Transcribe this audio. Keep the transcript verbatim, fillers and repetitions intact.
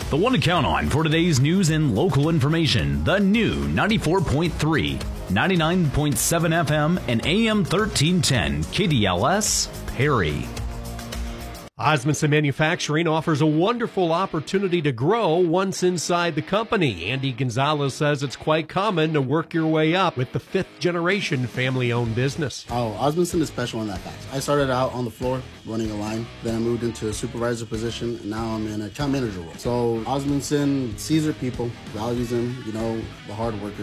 The one to count on for today's news and local information. The new ninety-four point three, ninety-nine point seven F M, and A M thirteen ten K D L S, Perry. Osmondson Manufacturing offers a wonderful opportunity to grow once inside the company. Andy Gonzalez says it's quite common to work your way up with the fifth generation family-owned business. Oh, Osmondson is special in that fact. I started out on the floor running a line, then I moved into a supervisor position, and now I'm in an account manager role. So Osmondson sees their people, values them, you know, the hard workers.